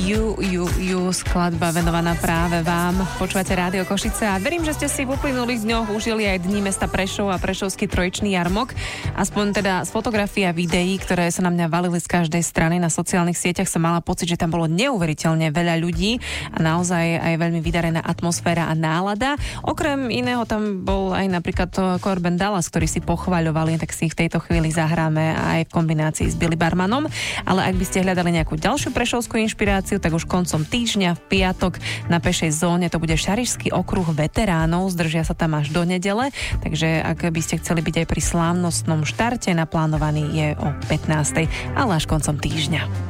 You, skladba venovaná práve vám. Počúvate Rádio Košice a verím, že ste si v uplynulých dňoch užili aj dní mesta Prešov a Prešovský trojčný jarmok. Aspoň teda z fotografií a videí, ktoré sa na mňa valili z každej strany na sociálnych sieťach, som mala pocit, že tam bolo neuveriteľne veľa ľudí a naozaj aj veľmi vydarená atmosféra a nálada. Okrem iného tam bol aj napríklad Corbin Dallas, ktorý si pochvaľovali, tak si v tejto chvíli zahráme aj v kombinácii s Billy Barmanom. Ale ak by ste hľadali nejakú ďalšiu prešovskú inšpiráciu, tak už koncom týždňa v piatok na pešej zóne to bude Šarišský okruh veteránov, zdržia sa tam až do nedele, takže ak by ste chceli byť aj pri slávnostnom štarte, naplánovaný je o 15. ale až koncom týždňa.